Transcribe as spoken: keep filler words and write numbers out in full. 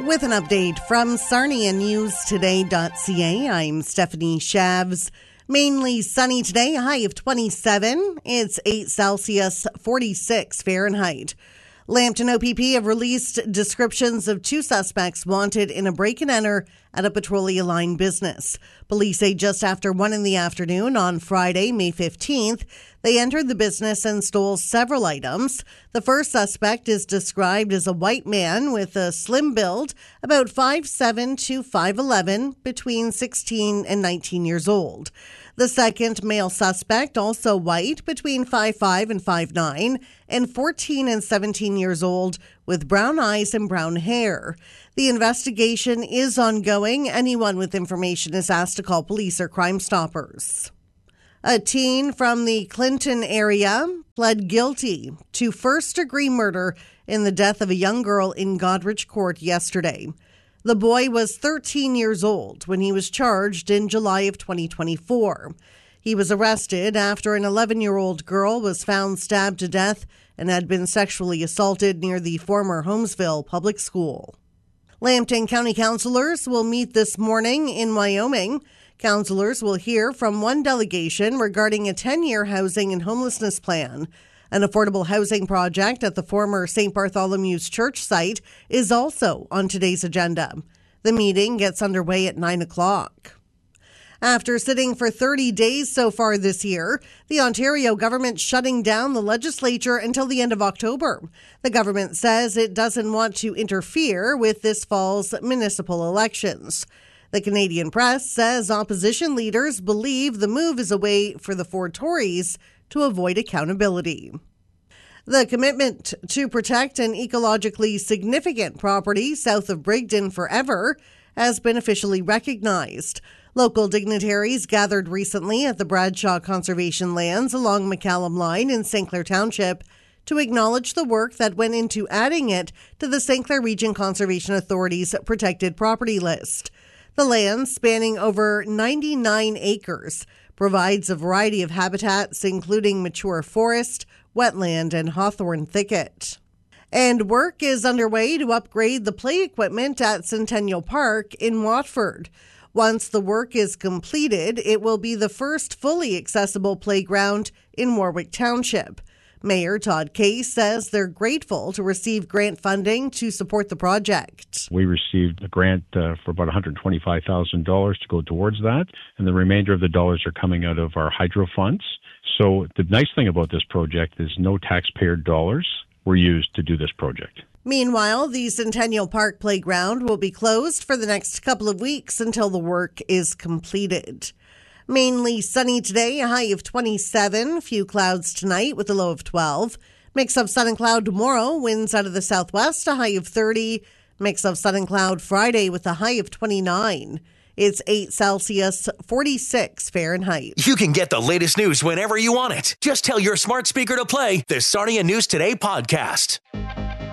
With an update from Sarnia News Today dot C A, I'm Stephanie Shavs. Mainly sunny today, a high of twenty-seven. It's eight Celsius, forty-six Fahrenheit. Lambton O P P have released descriptions of two suspects wanted in a break-and-enter at a Petrolia Line business. Police say just after one in the afternoon on Friday, May fifteenth, they entered the business and stole several items. The first suspect is described as a white man with a slim build, about five seven to five eleven, between sixteen and nineteen years old. The second male suspect, also white, between five five and five nine, and fourteen and seventeen years old, with brown eyes and brown hair. The investigation is ongoing. Anyone with information is asked to call police or Crime Stoppers. A teen from the Clinton area pled guilty to first-degree murder in the death of a young girl in Goderich Court yesterday. The boy was thirteen years old when he was charged in July of twenty twenty-four. He was arrested after an eleven-year-old girl was found stabbed to death and had been sexually assaulted near the former Holmesville Public School. Lambton County councillors will meet this morning in Wyoming. Councillors will hear from one delegation regarding a ten-year housing and homelessness plan. An affordable housing project at the former Saint Bartholomew's Church site is also on today's agenda. The meeting gets underway at nine o'clock. After sitting for thirty days so far this year, the Ontario government shutting down the legislature until the end of October. The government says it doesn't want to interfere with this fall's municipal elections. The Canadian Press says opposition leaders believe the move is a way for the four Tories to avoid accountability. The commitment to protect an ecologically significant property south of Brigden forever has been officially recognized. Local dignitaries gathered recently at the Bradshaw Conservation Lands along McCallum Line in Saint Clair Township to acknowledge the work that went into adding it to the Saint Clair Region Conservation Authority's protected property list. The land, spanning over ninety-nine acres, provides a variety of habitats, including mature forest, wetland, and hawthorn thicket. And work is underway to upgrade the play equipment at Centennial Park in Watford. Once the work is completed, it will be the first fully accessible playground in Warwick Township. Mayor Todd Case says they're grateful to receive grant funding to support the project. We received a grant uh, for about one hundred twenty-five thousand dollars to go towards that, and the remainder of the dollars are coming out of our hydro funds. So the nice thing about this project is no taxpayer dollars were used to do this project. Meanwhile, the Centennial Park Playground will be closed for the next couple of weeks until the work is completed. Mainly sunny today, a high of twenty-seven. Few clouds tonight with a low of twelve. Mix of sun and cloud tomorrow. Winds out of the southwest, a high of thirty. Mix of sun and cloud Friday with a high of twenty-nine. It's eight Celsius, forty-six Fahrenheit. You can get the latest news whenever you want it. Just tell your smart speaker to play the Sarnia News Today podcast.